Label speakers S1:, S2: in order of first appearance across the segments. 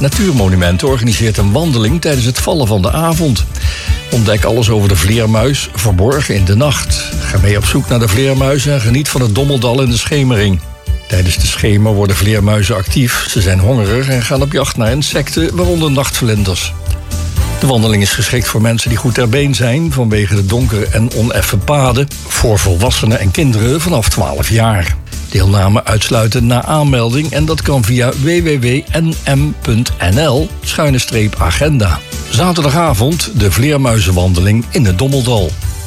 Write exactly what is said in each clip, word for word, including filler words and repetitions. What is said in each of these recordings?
S1: Natuurmonumenten organiseert een wandeling tijdens het vallen van de avond. Ontdek alles over de vleermuis, verborgen in de nacht. Ga mee op zoek naar de vleermuis en geniet van het Dommeldal in de schemering. Tijdens de schemer worden vleermuizen actief. Ze zijn hongerig en gaan op jacht naar insecten, waaronder nachtvlinders. De wandeling is geschikt voor mensen die goed ter been zijn vanwege de donkere en oneffen paden. Voor volwassenen en kinderen vanaf twaalf jaar. Deelname uitsluiten na aanmelding en dat kan via w w w punt n m punt n l schuine streep agenda. Zaterdagavond de vleermuizenwandeling in het Dommeldal.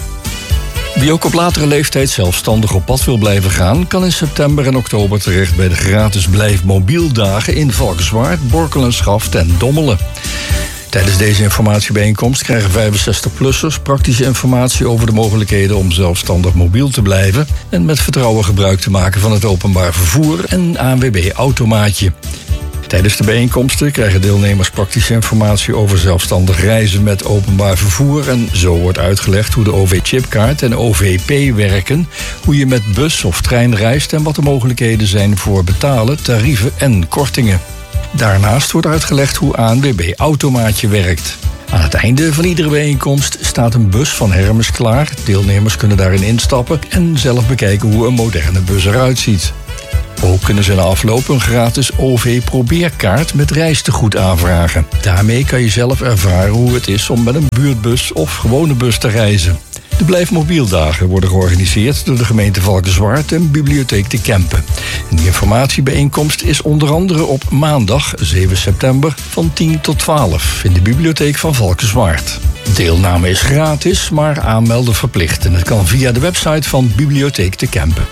S1: Wie ook op latere leeftijd zelfstandig op pad wil blijven gaan, kan in september en oktober terecht bij de gratis Blijf Mobiel dagen in Valkenswaard, Borkelen-Schaft en Dommelen. Tijdens deze informatiebijeenkomst krijgen vijfenzestig-plussers praktische informatie over de mogelijkheden om zelfstandig mobiel te blijven en met vertrouwen gebruik te maken van het openbaar vervoer en A N W B-automaatje. Tijdens de bijeenkomsten krijgen deelnemers praktische informatie over zelfstandig reizen met openbaar vervoer en zo wordt uitgelegd hoe de O V-chipkaart en O V P werken, hoe je met bus of trein reist en wat de mogelijkheden zijn voor betalen, tarieven en kortingen. Daarnaast wordt uitgelegd hoe A N W B-automaatje werkt. Aan het einde van iedere bijeenkomst staat een bus van Hermes klaar. Deelnemers kunnen daarin instappen en zelf bekijken hoe een moderne bus eruit ziet. Ook kunnen ze na afloop een gratis O V-probeerkaart met reistegoed aanvragen. Daarmee kan je zelf ervaren hoe het is om met een buurtbus of gewone bus te reizen. De Blijf Mobieldagen worden georganiseerd door de gemeente Valkenswaard en Bibliotheek de Kempen. En die informatiebijeenkomst is onder andere op maandag zeven september van tien tot twaalf in de bibliotheek van Valkenswaard. Deelname is gratis, maar aanmelden verplicht en het kan via de website van Bibliotheek de Kempen.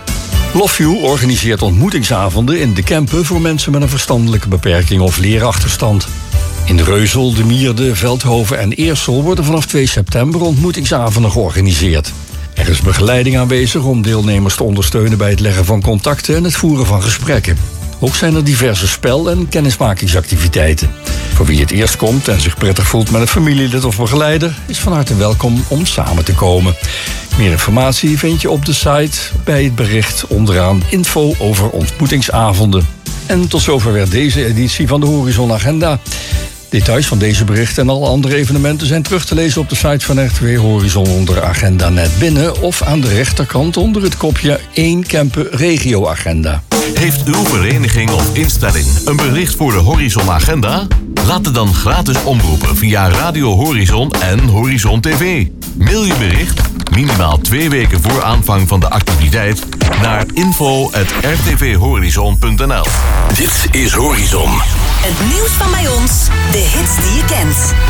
S1: LoveYou organiseert ontmoetingsavonden in de Kempen voor mensen met een verstandelijke beperking of leerachterstand. In Reuzel, De Mierde, Veldhoven en Eersel worden vanaf twee september ontmoetingsavonden georganiseerd. Er is begeleiding aanwezig om deelnemers te ondersteunen bij het leggen van contacten en het voeren van gesprekken. Ook zijn er diverse spel- en kennismakingsactiviteiten. Voor wie het eerst komt en zich prettig voelt met een familielid of begeleider, is van harte welkom om samen te komen. Meer informatie vind je op de site bij het bericht onderaan info over ontmoetingsavonden. En tot zover weer deze editie van de Horizon Agenda. Details van deze berichten en alle andere evenementen zijn terug te lezen op de site van R T W Horizon onder Agenda Net Binnen of aan de rechterkant onder het kopje één Kempen Regio Agenda.
S2: Heeft uw vereniging of instelling een bericht voor de Horizon Agenda? Laat het dan gratis omroepen via Radio Horizon en Horizon T V. Mail je bericht, minimaal twee weken voor aanvang van de activiteit, naar info at r t v horizon punt n l. Dit is Horizon.
S3: Het nieuws van bij ons, de hits die je kent.